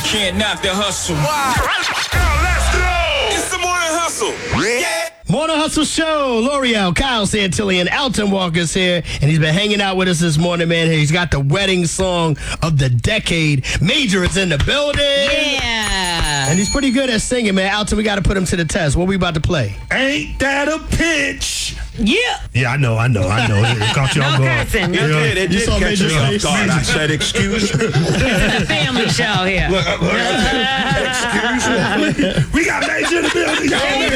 can't knock the hustle. Wow. Let's go. It's the Morning Hustle. Yeah. Morning Hustle Show. L'Oreal, Kyle Santilli, and Alton Walker's here, and he's been hanging out with us this morning, man. He's got the wedding song of the decade. Major is in the building. Yeah. And he's pretty good at singing, man. Alton, we got to put him to the test. What we about to play? Ain't that a pitch? Yeah. Yeah, I know. It caught you off guard. Cursing. It You saw catch Major's me off face? guard. I said, excuse me. It's a family show here. Excuse me. We got Major in the building.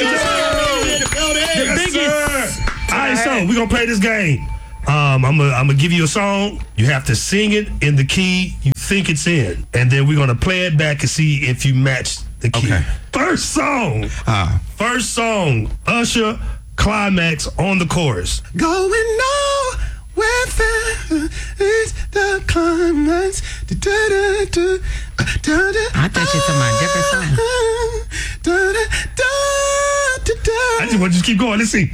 Yes, sir. All right, so we're going to play this game. I'm gonna give you a song. You have to sing it in the key you think it's in. And then we're going to play it back and see if you match the key. Okay. First song. Usher, Climax on the chorus. Going nowhere is the climax. I thought you were talking about a different song. I just want you to keep going. Let's see.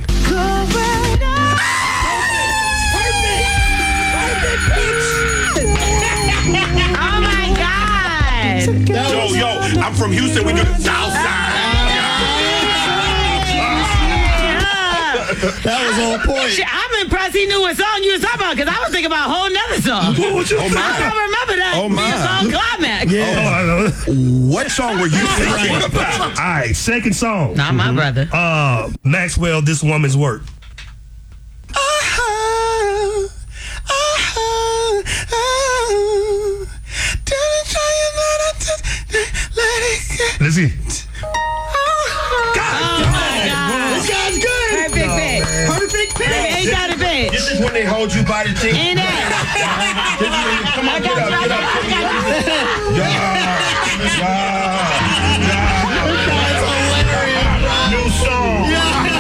Oh my God. Yo, I'm from Houston. We do the South Side. That was on point. Shit, I'm impressed he knew what song you was talking about, because I was thinking about a whole nother song. I don't remember that. Oh, my. Song Climax. Yeah. Oh, I know. What song were you thinking about? All right, second song. Not my brother. Maxwell, This Woman's Work. Let's see. This guy's good. Perfect pitch. Perfect pitch. Ain't that a bitch? This is when they hold you by the thing. Ain't that? Come on, get up. New song.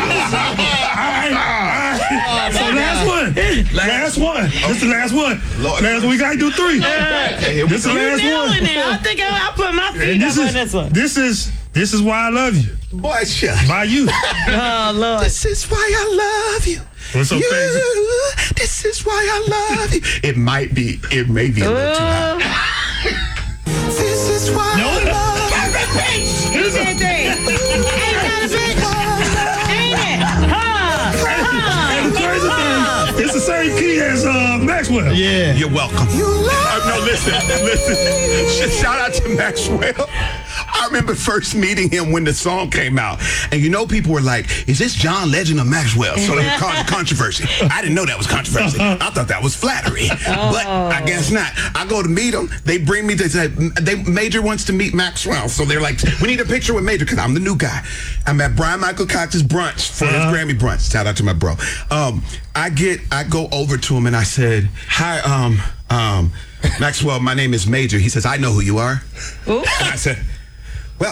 So last one. This is the last one. Last one. We gotta do three. This is the last Nailing one. it. I think I'll put my feet And up on this one. this is why I love you. Boy, shut. By you. Oh, Lord. This is why I love you. What's so crazy? This is why I love you. It may be a little too high. This is why I love you. He said three. Ain't that a bitch? Ain't it? And the crazy thing, it's the same key as Maxwell. Yeah. You're welcome. No, listen. Shout out to Maxwell. I remember first meeting him when the song came out. And you know, people were like, is this John Legend or Maxwell? So there was controversy. I didn't know that was controversy. I thought that was flattery. But I guess not. I go to meet him. They bring me, they say, Major wants to meet Maxwell. So they're like, we need a picture with Major, because I'm the new guy. I'm at Brian Michael Cox's brunch for his Grammy brunch. Shout out to my bro. I go over to him and I said, hi, Maxwell, my name is Major. He says, I know who you are. Ooh. And I said, well,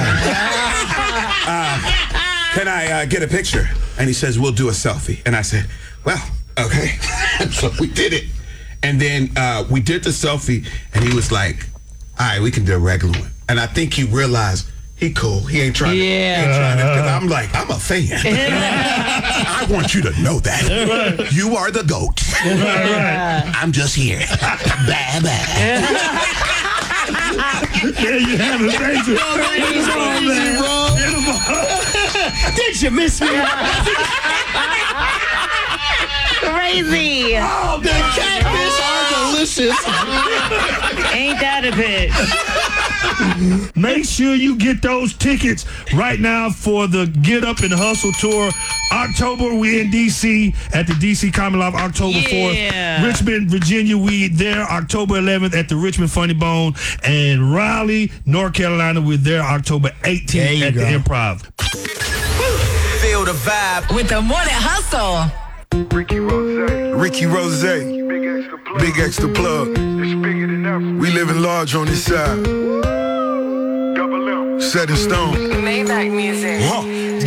can I get a picture? And he says, we'll do a selfie. And I said, well, okay. So we did it. And then we did the selfie, and he was like, all right, we can do a regular one. And I think he realized he cool. He ain't trying to. Because I'm like, I'm a fan. I want you to know that. You are the GOAT. I'm just here. Bye-bye. There you have it, Major. Did you miss me? Crazy. Oh, the catfish are delicious. Ain't that a bitch? Make sure you get those tickets right now for the Get Up and Hustle tour. October, we in D.C. at the D.C. Comedy Live, October 4th. Richmond, Virginia, we there October 11th at the Richmond Funny Bone. And Raleigh, North Carolina, we're there October 18th at the Improv. Feel the vibe With the Morning Hustle. Ricky Rose, Big Extra Plug. We living large on this side. Set in stone. Maybach music.